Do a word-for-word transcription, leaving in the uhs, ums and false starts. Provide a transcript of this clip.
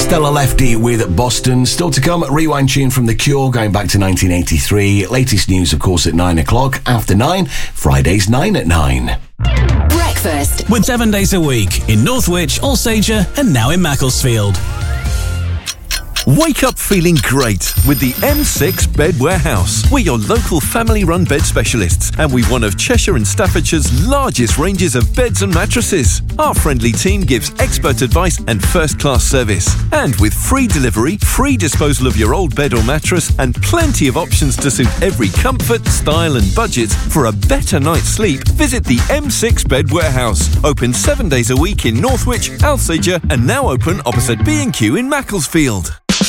Stella Lefty with Boston. Still to come, rewind tune from The Cure going back to nineteen eighty-three. Latest news, of course, at nine o'clock. After nine, Fridays nine at nine. Breakfast. With seven days a week in Northwich, Alsager and now in Macclesfield. Wake up feeling great with the M six Bed Warehouse. We're your local family-run bed specialists, and we've one of Cheshire and Staffordshire's largest ranges of beds and mattresses. Our friendly team gives expert advice and first-class service. And with free delivery, free disposal of your old bed or mattress, and plenty of options to suit every comfort, style and budget, for a better night's sleep, visit the M six Bed Warehouse. Open seven days a week in Northwich, Alsager, and now open opposite B and Q in Macclesfield.